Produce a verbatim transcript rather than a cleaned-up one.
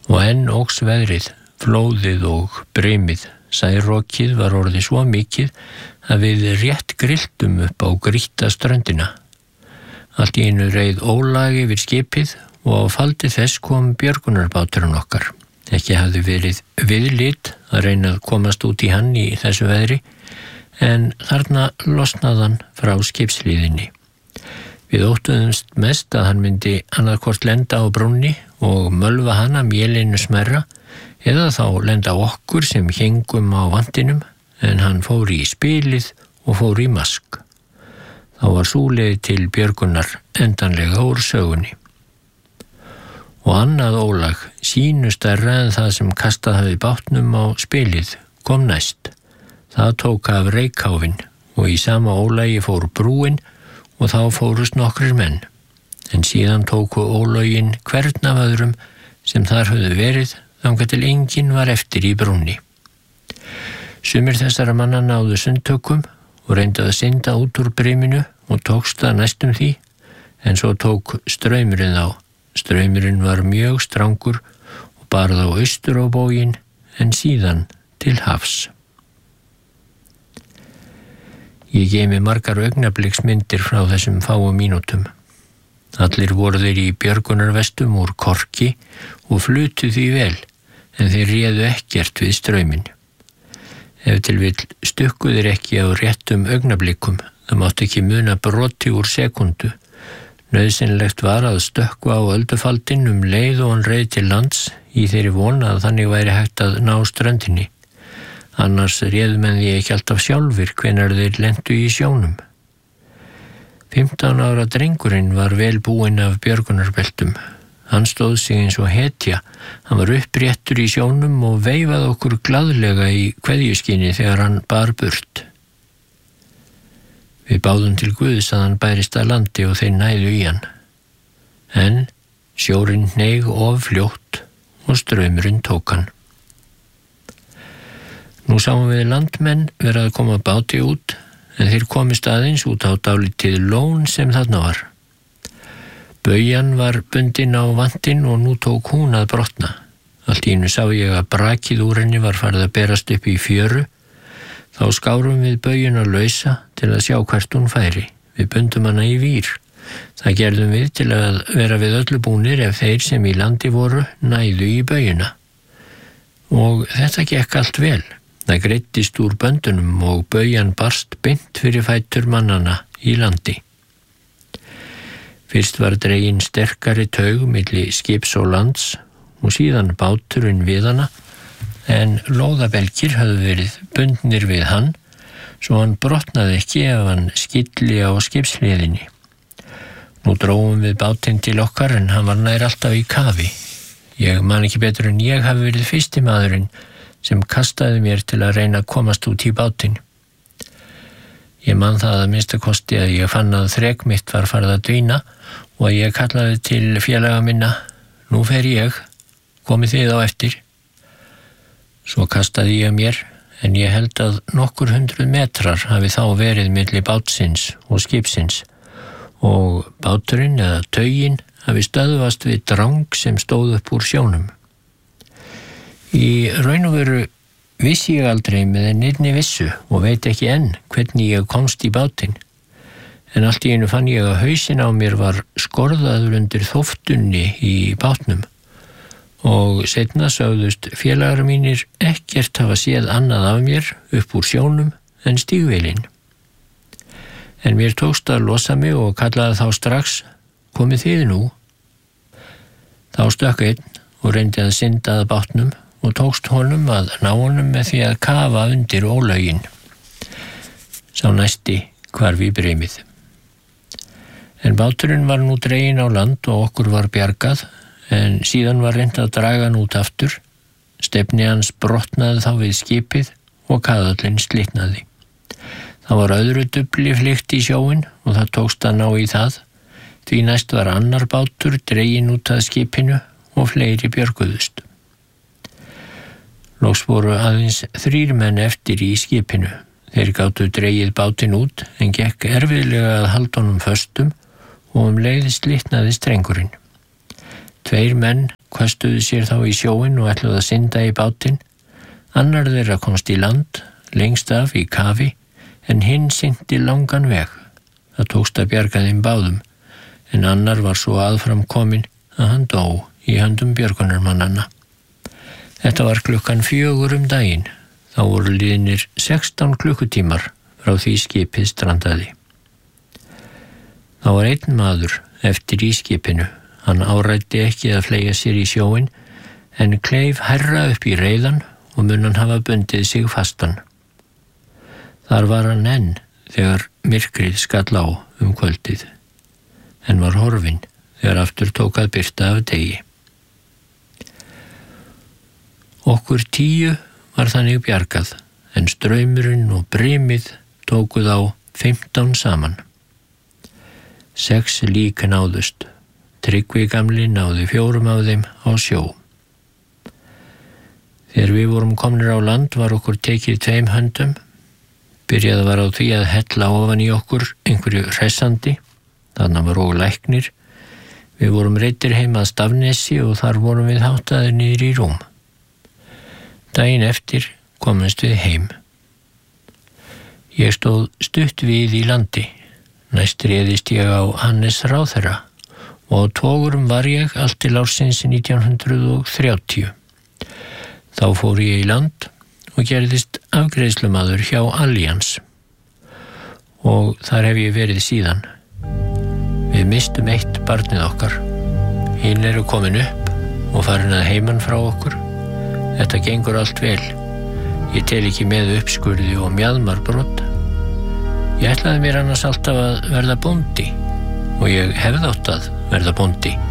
Og enn óx veðrið, flóðið og brimið. Særokið var orðið svo mikið að við rétt grilltum upp á grýtta ströndina. Allt í einu reið ólag yfir skipið og á faldi þess kom björgunarbáturinn okkar. Ekki hafði verið viðlit að reyna að komast út í hann í þessu veðri, en þarna losnaði hann frá skipshlíðinni. Við óttuðumst mest að hann myndi annaðhvort lenda á brúnni og mölva hana mélinu smerra, eða þá lenda okkur sem hengum á vantinum, en hann fór í spilið og fór í mask. Þá var sú leið til björgunar endanlega úr sögunni. Og annað ólag, sínu stærra en það sem kastað hafði bátnum á spilið, kom næst. Það tók af reykháfinn og í sama ólagi fór brúin og þá fórust nokkrir menn. En síðan tóku ólögin hvern af öðrum sem þar höfðu verið þangað til enginn var eftir í brúnni. Sumir þessara manna náðu sundtökum og reyndu að synda út úr briminu og tókst það næstum því, en svo tók straumurinn þá. Straumurinn var mjög strangur og bar þá austur á bóginn en síðan til hafs. Ég geymi margar augnabliksmyndir frá þessum fáu mínútum. Allir voru þeir í björgunarvestum úr korki og flutu því vel, en þeir réðu ekkert við strauminn. Ef til vill stukku þeir ekki á réttum augnablikum, það mátti ekki muna broti úr sekundu. Nauðsynlegt var að stökkva á öldufaldinn um leið og hann reið til lands í þeirri von að þannig væri hægt að ná ströndinni. Annars réðu menn því ekki alltaf sjálfir hvenær þeir lentu í sjónum. fimmtán ára drengurinn var vel búinn af björgunarbeltum. Hann stóð sig eins og hetja. Hann var uppréttur í sjónum og veifaði okkur glaðlega í kveðjuskyni þegar hann bar burt. Við báðum til Guðs að hann bærist að landi og þeir næðu í hann. En sjórinn hneig of fljótt og straumurinn tók hann. Nú sáum við landmenn vera að koma báti út, en þeir komist aðeins út á dálítið lón sem þarna var. Baujan var bundin á vantinn og nú tók hún að brotna. Allt í einu sá ég að brakið úr henni var farið að berast upp í fjöru. Þá skárum við baujuna lausa til að sjá hvert hún færi. Við bundum hana í vír. Það gerðum við til að vera við öllu búnir ef þeir sem í landi voru næðu í baujuna. Og þetta gekk allt vel. Það greiddist úr böndunum og baujan barst beint fyrir fætur mannana í landi. Fyrst var dregin sterkari taug milli skips og lands og síðan báturinn við hana, en lóðabelgir höfðu verið bundnir við hann, svo hann brotnaði ekki ef hann skilli á skipshliðinni. Nú dróum við bátinn til okkar, en hann var nær alltaf í kafi. Ég man ekki betur en ég hafi verið fyrsti maðurinn sem kastaði mér til að reyna að komast út í bátinn. Ég man það að minnsta kosti að ég fann að þrek mitt var farið að dvína og að ég kallaði til félaga minna: "Nú fer ég, komið þið á eftir." Svo kastaði ég mér, en ég held að nokkur hundruð metrar hafi þá verið milli bátsins og skipsins og báturinn eða taugin hafi stöðvast við drang sem stóð upp úr sjónum. Í raun og veru vissi ég aldrei með neinni vissu og veit ekki enn hvernig ég komst í bátinn, en allt í einu fann ég að hausinn á mér var skorðaður undir þóftunni í bátnum. Og seinna sögðust félagar mínir ekkert hafa séð annað af mér upp úr sjónum en stígvélin. En mér tókst að losa mig og kallaði þá strax: "Komið þið nú?" Þá stökk einn og reyndi að synda að bátnum og tókst honum að ná honum með því að kafa undir ólögin. Sá næsti hvarf í brimið. En báturinn var nú dreginn á land og okkur var bjargað, en síðan var reynt að draga hann út aftur. Stefni hans brotnaði þá við skipið og kaðallinn slitnaði. Það var öðru dufli flykt í sjóin og það tókst að ná í það, því næst var annar bátur dreginn út að skipinu og fleiri björguðust. Loks voru aðeins þrír menn eftir í skipinu. Þeir gátu dregið bátinn út, en gekk erfiðlega að halda honum föstum og um leið slitnaði strengurinn. Tveir menn köstuðu sér þá í sjóinn og ætluðu að synda í bátinn. Annar þeirra komst í land, lengst af í kafi, en hinn synti langan veg. Það tókst að bjarga þeim báðum, en annar var svo aðfram kominn að hann dó í höndum björgunarmannanna. Þetta var klukkan fjögur um daginn. Þá voru liðnir sextán klukkutímar frá því skipið strandaði. Þá var einn maður eftir í skipinu. Hann áræddi ekki að fleygja sér í sjóinn, en kleif hærra upp í reiðan og mun hann hafa bundið sig fastan. Þar var hann enn þegar myrkrið skall á um kvöldið, en var horfinn þegar aftur tók að birta af degi. Okkur tíu var þannig bjargað, en straumurinn og brimið tókuð á fimmtán saman. Sex lík náðust. Tryggvi gamli náði fjórum af þeim á sjó. Þegar við vorum komnir á land var okkur tekið tveim höndum. Byrjaði var á því að hella ofan í okkur einhverju hressandi. Þarna var og læknir. Við vorum reiddir heim að Stafnesi og þar vorum við háttaðir niður í rúm. Daginn eftir komumst við heim. Ég stóð stutt við í landi. Næst réðist ég á Hannes ráðherra og á togurum var ég allt til ársins nítján hundruð þrjátíu. Þá fór ég í land og gerðist afgreiðslumaður hjá Allians og þar hef ég verið síðan. Við mistum eitt barnið okkar. Hinn eru komin upp og farin að heiman frá okkur. Þetta gengur allt vel. Ég tel ekki með uppskurði og mjaðmarbrot. Ég ætlaði mér annars alltaf að verða bóndi og ég hefði átt að verða bóndi.